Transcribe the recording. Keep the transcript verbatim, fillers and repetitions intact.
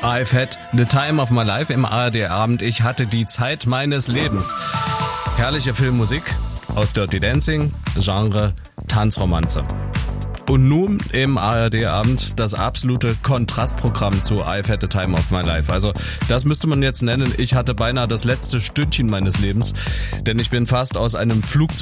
I've had the time of my life im A R D-Abend. Ich hatte die Zeit meines Lebens. Herrliche Filmmusik aus Dirty Dancing, Genre Tanzromanze. Und nun im A R D-Abend das absolute Kontrastprogramm zu I've had the time of my life. Also das müsste man jetzt nennen, ich hatte beinahe das letzte Stündchen meines Lebens, denn ich bin fast aus einem Flugzeug